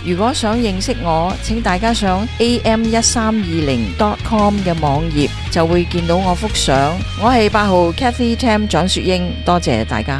如果想認識我，請大家上 am1320.com 嘅網頁就會見到我幅相。我係8號 Kathy Tam 蔣雪英，多謝大家。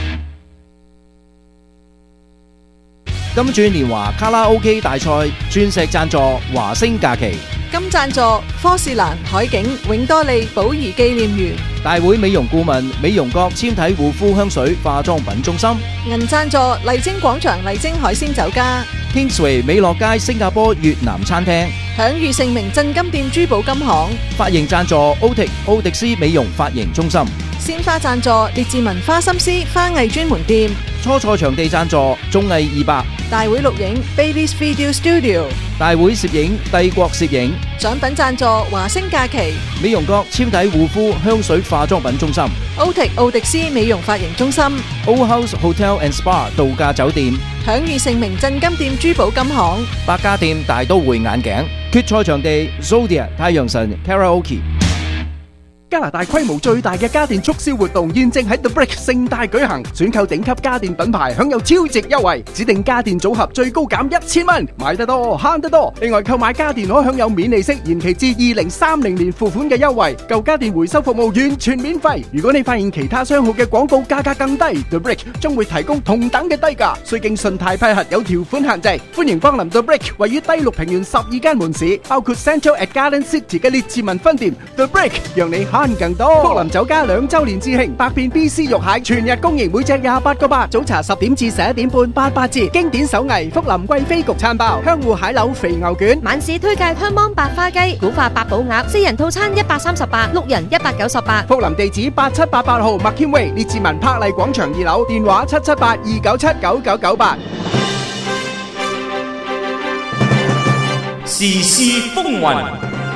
金鑽年華卡拉 OK 大賽鑽石贊助華星假期， 金贊助科士蘭海景永多利寶儀紀念園， 大會美容顧問美容閣纖體護膚香水化妝品中心， 銀贊助麗晶廣場麗晶海鮮酒家， Kingsway 美樂街新加坡越南餐廳， 享譽盛名鎮金店珠寶金行， 髮型贊助奧迪斯美容髮型中心， 鮮花贊助列治文花心思花藝專門店， 初賽場地贊助綜藝200， 大會錄影 Baby's Video Studio， 大會攝影帝國攝影， 獎品贊助華星假期， 美容閣纖體護膚香水化妝品中心， 奧迪斯美容髮型中心， Old House Hotel and Spa 度假酒店， 享譽盛名鎮金店珠寶金行， 百家店大都會眼鏡，決賽場地 Zodiac 太陽神 Karaoke。 加拿大規模最大嘅家電促銷活動現正喺 The Brick 盛大舉行，選購頂級家電品牌享有超值優惠，指定家電組合最高減1000蚊，買得多慳得多。另外購買家電可享有免利息延期至2030年付款嘅優惠，舊家電回收服務完全免費。如果你發現其他商號嘅廣告價格更低， The Brick 將會提供同等嘅低價，須經信貸批核，有條款限制。歡迎光臨 The Brick 位於低綠平原12間門市，包括 Central at Garden City 嘅列治文分店。The Brick 讓你慳更多。福林酒家2週年致慶，百變 BC 肉蟹全日供應，每隻28個8，早茶10點至11點半88折。經典手藝福林貴妃焗餐包，香芋蟹柳肥牛卷， 晚市推介香芒白花雞、古法八寶鴨，4人套餐138，6人198。 福林地址8788號 McKim Way 列治文柏麗廣場2樓，電話778-297-9998。 時事風雲。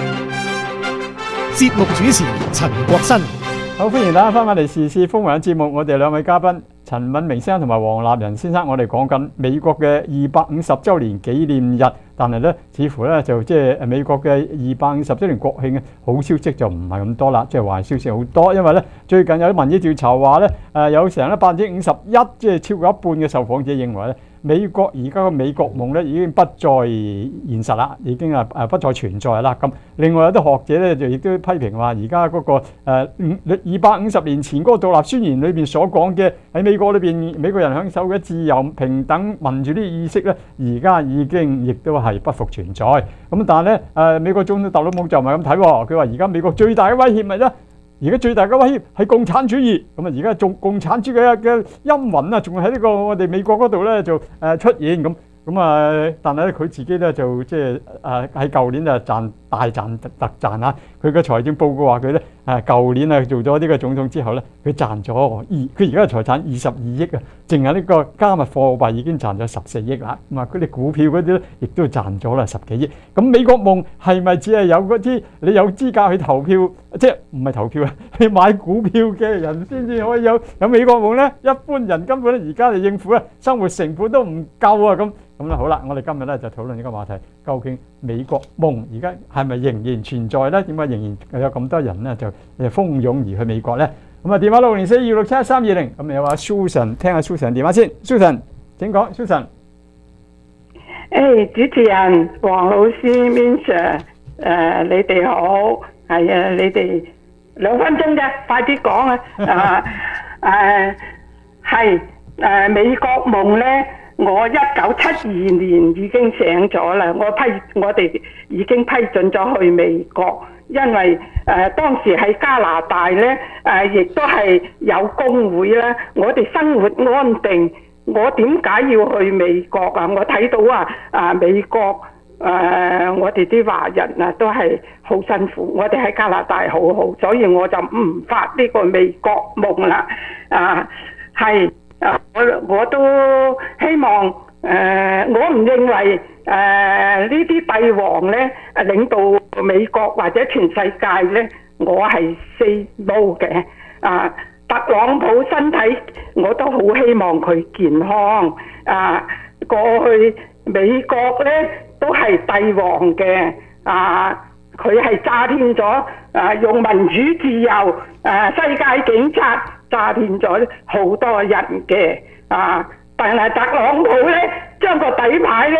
節目主持陳國新， 好歡迎大家翻返嚟時事風雲嘅節目。我哋兩位嘉賓陳敏明先生同埋黃立仁先生，我哋講緊美國嘅250週年紀念日，但係咧似乎咧就即係美國嘅250週年國慶嘅好消息就唔係咁多啦，即係壞消息好多，因為咧最近有啲民意調查話咧有成咧51%，即係超過一半嘅受訪者認為咧，美國而家嘅美國夢咧已經不再現實啦，已經不再存在啦。咁另外有啲學者咧就亦都批評話，而家嗰個250年前嗰個獨立宣言裏邊所講嘅喺美國裏邊美國人享受嘅自由、平等、民主啲意識咧，而家已經亦都係不復存在。咁但係咧美國總統特朗普就唔係咁睇喎，佢話而家美國最大嘅威脅係咧。而家最大嘅威脅係共產主義，咁啊而家仲共產主義嘅陰雲啊，仲喺呢個我哋美國嗰度咧就出現咁啊，但係咧佢自己咧就即係喺舊年啊大賺特賺啊！佢嘅財政報告話佢咧舊年做咗呢個總統之後咧，佢賺咗佢而家嘅財產22億啊，淨係呢個加密貨幣已經賺咗14億啦。咁啊，佢哋股票嗰啲咧亦都賺咗啦10幾億。咁美國夢係咪只係有嗰啲你有資格去投票，即係唔係投票啊？去買股票嘅人先至可以有美國夢咧？一般人根本咧而家嚟應付咧生活成本都唔夠啊！咁啦，好啦，我哋今日咧就討論呢個話題，究竟美國夢而家係咪仍然存在咧？點解仍然有咁多人咧就蜂擁而去美國咧？咁啊，電話60426712320，咁有阿 Susan， 聽下 Susan 電話先。Susan， 請講 Susan。 主持人黃老師 Min Sir， 你哋好，係啊，你哋2分鐘啫，快啲講啊！係美國夢咧。我1972年已經醒咗啦，我哋已經批准咗去美國，因為當時喺加拿大咧亦都係有工會啦，我哋生活安定，我點解要去美國啊？我睇到美國我哋啲華人啊都係好辛苦，我哋喺加拿大好好，所以我就唔發呢個美國夢啦。係。我都希望我唔認為呢啲帝王咧領導美國或者全世界咧，我係 say no 嘅。特朗普身體我都好希望佢健康。過去美國咧都係帝王嘅，佢係詐騙咗用民主自由世界警察。詐騙咗好多人嘅，但係特朗普咧將個底牌咧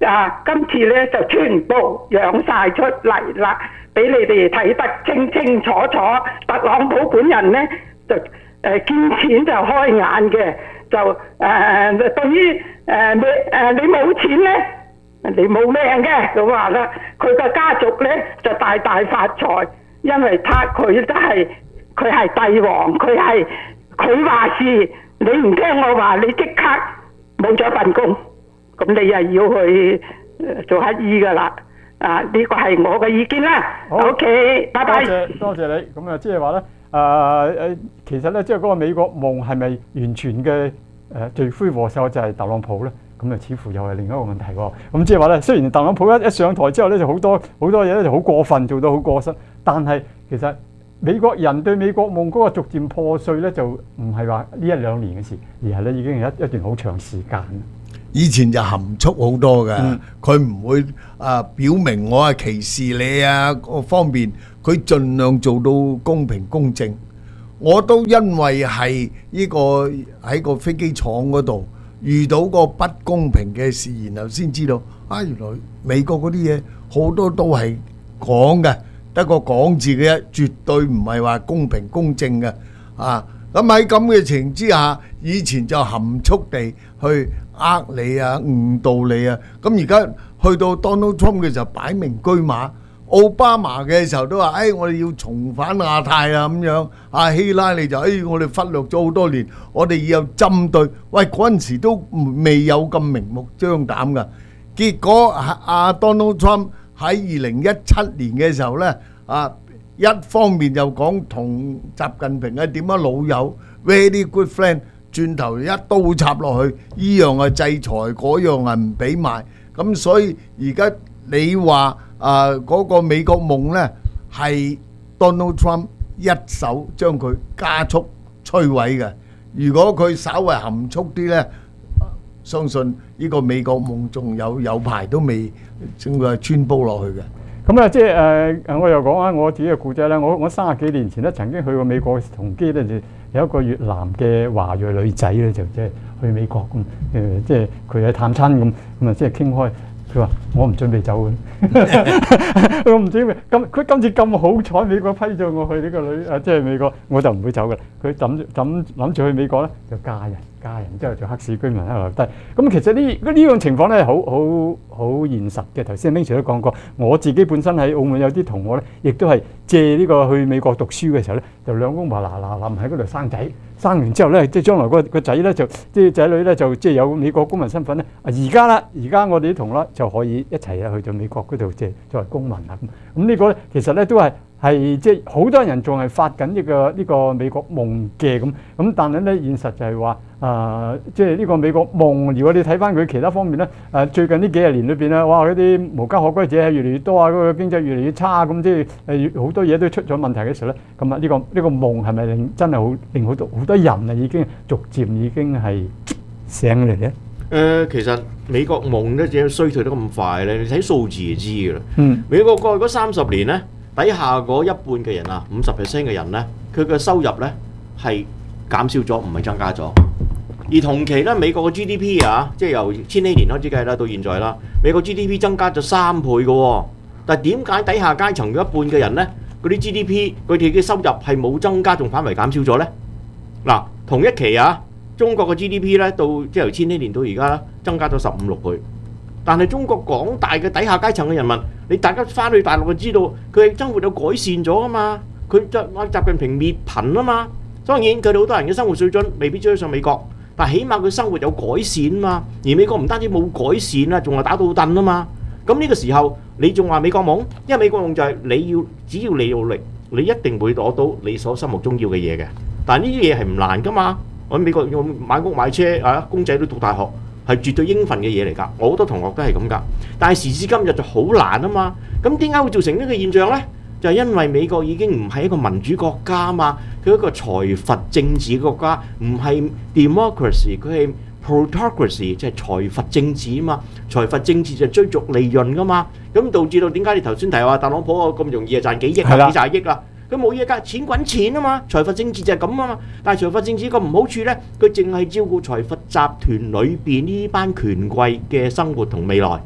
今次咧就全部揚晒出嚟啦，俾你哋睇得清清楚楚。特朗普本人咧就見錢就開眼嘅，就對於你冇錢咧，你冇命嘅咁話啦。佢個家族咧就大大發財，因為佢都係佢係帝王，佢話事，你唔聽我話，你即刻冇咗份工，咁你又要去做乞兒噶啦。呢個係我嘅意見啦。OK， 拜拜。 多謝你。咁啊，即係話咧，其實咧，即係嗰個美國夢係咪完全嘅罪魁禍首就係特朗普咧？咁啊，似乎又係另一個問題喎。咁即係話咧，雖然特朗普一上台之後咧，就好多嘢咧就好過分，做到好過失，但係其實美國人對美國夢嗰個逐漸破碎咧，就唔係話呢一兩年嘅事，而係咧已經係一段好長時間。 以前就含蓄好多嘅，佢唔會表明我係歧視你啊，各方面佢盡量做到公平公正。我都因為係呢個喺個飛機廠嗰度遇到個不公平嘅事，然後先知道原來美國嗰啲嘢好多都係講嘅，得個講字嘅啫，絕對唔係話公平公正嘅啊！咁喺咁嘅情形之下，以前就含蓄地去你啊，誤導你啊，咁而家去到 Donald Trump 嘅時候擺明車馬，奧巴馬嘅時候都話我哋要重返亞太啊咁樣，希拉里就我哋忽略咗好多年，我哋要有針對，喂嗰陣時都未有咁明目張膽噶，結果Donald Trump 喺2017年嘅時候呢，一方面又講同習近平係點樣老友 very good friend， 轉頭一刀插落去，依樣係制裁，嗰樣係唔俾賣，咁所以而家你話嗰個美國夢呢，係 Donald Trump 一手將佢加速摧毀嘅。如果佢稍為含蓄啲呢，相信呢個美國夢仲有排都未整個穿煲落去嘅。 咁啊，即係我又講下我自己嘅故仔咧。我30幾年前咧曾經去過美國，同機咧就有一個越南嘅華裔女仔咧，就即係去美國咁即係佢喺探親咁啊，即係傾開。佢話：我唔準備走嘅，我唔準備。佢今次咁好彩，美國批咗我去呢個即係美國，我就唔會走嘅。佢諗住去美國咧，就嫁人之後做黑市居民喺度留低。咁其實呢樣情況咧，好現實嘅。頭先 Mingsir 都講過，我自己本身喺澳門有啲同學咧，亦都係借呢個去美國讀書嘅時候咧，就兩公婆嗱喺嗰度生仔。生完之後咧，即係將來個仔咧就即係仔女咧就即係有美國公民身份咧。而家我哋啲同學就可以一齊去到美國嗰度即係作為公民啊咁。呢個咧其實咧都係即係好多人仲係發緊呢個美國夢嘅咁。但係咧現實就係話即係呢個美國夢。如果你睇翻佢其他方面咧，最近呢幾十年裏邊咧，哇嗰啲無家可歸者係越嚟越多啊，嗰個經濟越嚟越差咁，即係好多嘢都出咗問題嘅時候咧，咁呢個夢係咪真係令好多人啊已經逐漸已經係醒嚟咧？ 其實美國夢咧點解衰退得咁快咧？你睇數字就知㗎啦。美國過去嗰30年咧，底下嗰一半嘅人啊，50% 嘅人咧，佢嘅收入咧係減少咗，唔係增加咗。而同期咧，美國嘅 GDP 即係由千禧年開始計啦，到現在啦，美國 GDP 增加咗3倍嘅喎。但係點解底下階層嘅一半嘅人咧，嗰啲 GDP 佢哋嘅收入係冇增加，仲反為減少咗咧？嗱，同一期中國嘅 GDP 咧，到即係由千禧年到而家啦，增加咗15-16倍。但係中國廣大嘅底下階層嘅人民，你大家翻去大陸就知道，佢嘅生活有改善咗啊嘛。佢習近平滅貧啊嘛。當然佢哋好多人嘅生活水準未必追得上美國，但係起碼佢生活有改善啊嘛。而美國唔單止冇改善啦，仲係打到凳啊嘛。咁呢個時候你仲話美國夢？因為美國夢就係只要你努力，你一定會攞到你所心目中要嘅嘢嘅。但係呢啲嘢係唔難噶嘛。我喺美國要買屋買車公仔都讀大學係絕對應份嘅嘢嚟㗎。我好多同學都係咁㗎。但係時至今日就好難啊嘛。咁點解會造成呢個現象呢？就係因為美國已經唔係一個民主國家啊嘛，佢係一個財閥政治嘅國家，唔係 democracy， 佢係 plutocracy， 即係財閥政治啊嘛。財閥政治就追逐利潤㗎嘛。咁導致到點解你頭先提話特朗普咁容易賺幾億幾廿億啦？佢冇嘢㗎，錢滾錢啊嘛，財閥政治就係咁啊嘛。但係財閥政治個唔好處呢，佢淨係照顧財閥集團裏邊呢班權貴嘅生活同未來，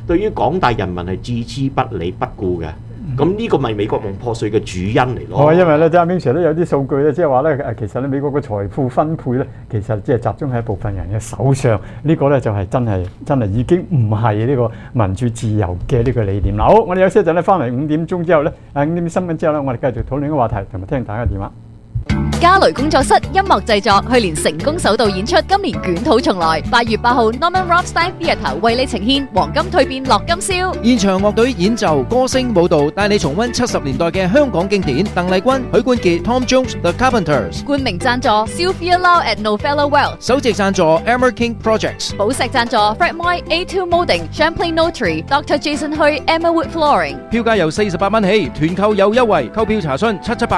對於廣大人民係置之不理不顧嘅。咁呢個咪美國夢破碎嘅主因嚟咯。 因為咧，即係阿 Ming Sir 都有啲數據咧，即係話咧其實咧美國嘅財富分配咧，其實即係集中喺部分人嘅手上。呢個咧就係真係已經唔係呢個民主自由嘅呢個理念啦。好，我哋休息一陣咧，翻嚟5點鐘之後咧，5點新聞之後咧，我哋繼續討論呢個話題，同埋聽大家電話。 嘉雷工作室音樂製作去年成功首度演出，今年捲土重來。8月8號 Norman Rothstein Theatre 為你呈現黃金蛻變樂金宵。 現場樂隊演奏、歌聲、舞蹈，帶你重溫70年代嘅香港經典。鄧麗君、許冠傑、Tom Jones、The Carpenters。 冠名贊助 Sylvia Lau at Novello Well。 首席贊助 Emmer King Projects。 寶石贊助 Fred Moy A2 Molding Champlain Notary Dr. Jason Hui Emmawood Flooring。 票價由48蚊起，團購有優惠，購票查詢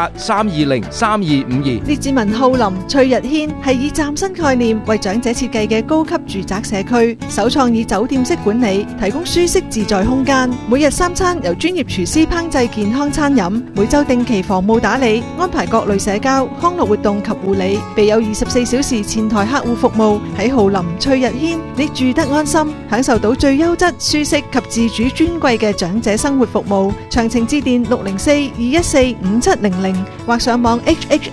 778-320-3252。 列治文浩林翠日軒係以嶄新概念為長者設計嘅高級住宅社區，首創以酒店式管理，提供舒適自在空間。每日3餐由專業廚師烹製健康餐飲，每週定期房務打理，安排各類社交、康樂活動及護理，備有24小時前台客戶服務。喺浩林翠日軒，你住得安心，享受到最優質、舒適及自主尊貴嘅長者生活服務。詳情致電604-214-5700或上網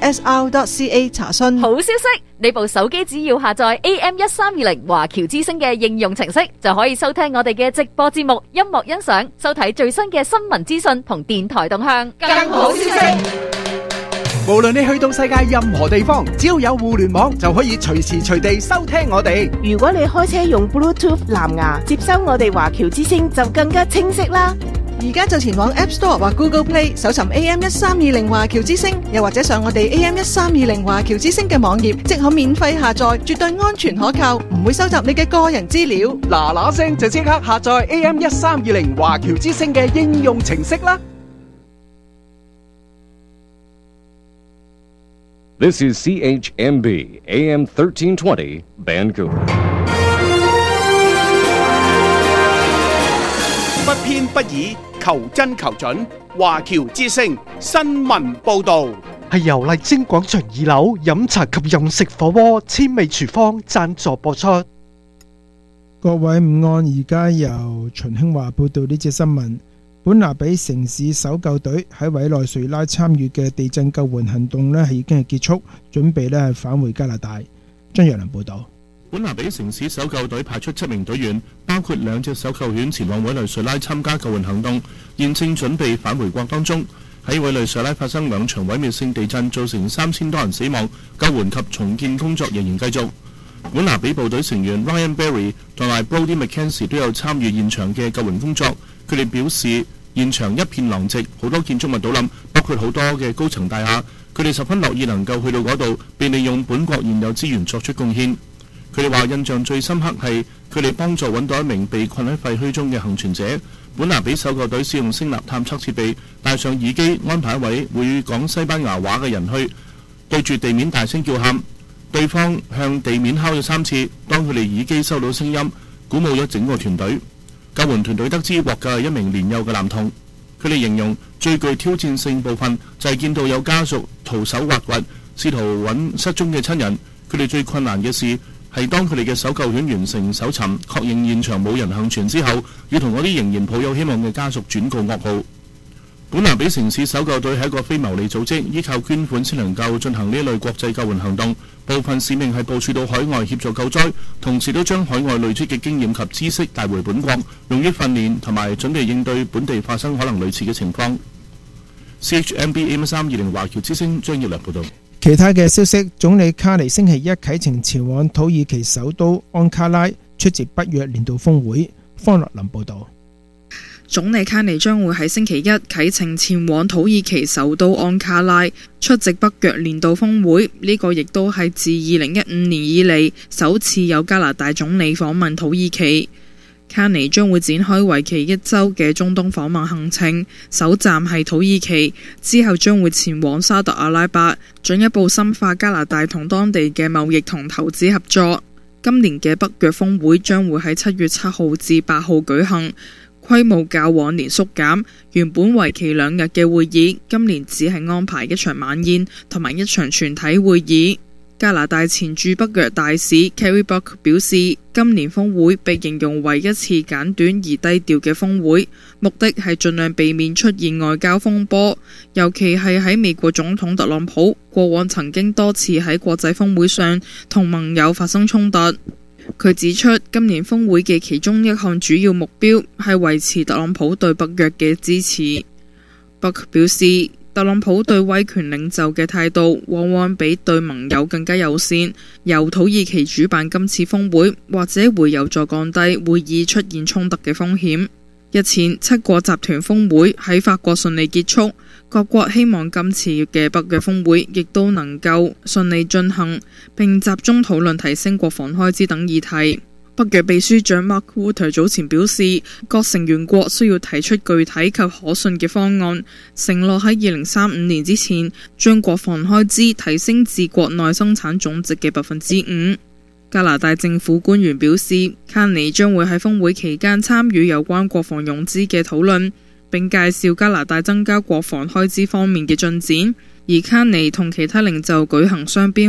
hhsr.ca 查詢。 好消息，你部手機只要下載 AM1320華僑之聲嘅應用程式，就可以收聽我哋嘅直播節目、音樂欣賞、收睇最新嘅新聞資訊同電台動向。更好消息， 無論你去到世界任何地方，只要有互聯網，就可以隨時隨地收聽我哋。 如果你開車用 Bluetooth 藍牙接收我哋華僑之聲，就更加清晰啦。 而家就前往 App Store 或 Google Play 搜尋 AM1320華僑之聲，又或者上我哋 AM1320華僑之聲嘅網頁，即可免費下載，絕對安全可靠，唔會收集你嘅個人資料。 嗱聲就即刻下載 AM1320華僑之聲嘅應用程式啦。 This is CHMB AM 1320 Vancouver。 不偏不倚，求真求準。華僑之聲新聞報導係由麗晶廣場2樓飲茶及飲食火鍋千味廚房贊助播出。 各位午安，而家由秦興華報道呢隻新聞。本拿比城市搜救隊喺委內瑞拉參與嘅地震救援行動呢，已經係結束，準備呢係返回加拿大。張若良報道。 本拿比城市搜救隊派出7名隊員，包括2隻搜救犬前往委內瑞拉參加救援行動，現正準備返回國當中。喺委內瑞拉發生2場毀滅性地震，造成3000多人死亡，救援及重建工作仍然繼續。本拿比部隊成員 Ryan Berry 同埋 Brody McKenzie 都有參與現場嘅救援工作。佢哋表示，現場一片狼藉，好多建築物倒冧，包括好多嘅高層大廈。佢哋十分樂意能夠去到嗰度，並利用本國現有資源作出貢獻。佢哋話印象最深刻係佢哋幫助揾到一名被困喺廢墟中嘅幸存者。本拿比搜救隊使用聲納探測設備，戴上耳機，安排一位會講西班牙話嘅人去對住地面大聲叫喊，對方向地面敲咗3次。當佢哋耳機收到聲音，鼓舞咗整個團隊。救援團隊得知獲救係一名年幼嘅男童。佢哋形容最具挑戰性部分就係見到有家屬徒手挖掘，試圖揾失蹤嘅親人。佢哋最困難嘅事係當佢哋嘅搜救犬完成搜尋，確認現場冇人幸存之後，要同嗰啲仍然抱有希望嘅家屬轉告噩耗。本拿比城市搜救隊係一個非牟利組織，依靠捐款先能夠進行呢類國際救援行動。部分使命係部署到海外協助救災，同時都將海外累積嘅經驗及知識帶回本國，用於訓練同埋準備應對本地發生可能類似嘅情況。CHMB AM320華僑之聲張業良報道。 其他嘅消息，總理卡尼星期一啟程前往土耳其首都安卡拉出席北約年度峰會。方樂林報道。 總理卡尼將會喺星期一啟程前往土耳其首都安卡拉出席北約年度峰會，呢個亦都係自2015年以嚟首次有加拿大總理訪問土耳其。卡尼將會展開為期1週嘅中東訪問行程，首站係土耳其，之後將會前往沙特阿拉伯，進一步深化加拿大同當地嘅貿易同投資合作。今年嘅北約峰會將會喺7月7號至8號舉行，規模較往年縮減，原本為期2日嘅會議，今年只係安排1場晚宴同埋1場全體會議。 加拿大前駐北約大使 Carrie Buck 表示，今年峰會被形容為一次簡短而低調嘅峰會，目的係盡量避免出現外交風波，尤其係喺美國總統特朗普過往曾經多次喺國際峰會上同盟友發生衝突。佢指出，今年峰會嘅其中一項主要目標係維持特朗普對北約嘅支持。Buck 表示，特朗普對威權領袖嘅態度往往比對盟友更加友善，由土耳其主辦今次峰會，或者會有助降低會議出現衝突嘅風險。日前7國集團峰會喺法國順利結束，各國希望今次嘅北約峰會亦都能夠順利進行，並集中討論提升國防開支等議題。北約秘書長 Mark Rutte 早前表示，各成員國需要提出具體及可信嘅方案，承諾喺2035年之前將國防開支提升至國內生產總值嘅5%。加拿大政府官員表示，卡尼將會喺峰會期間參與有關國防融資嘅討論，並介紹加拿大增加國防開支方面嘅進展。而卡尼同其他領袖舉行雙邊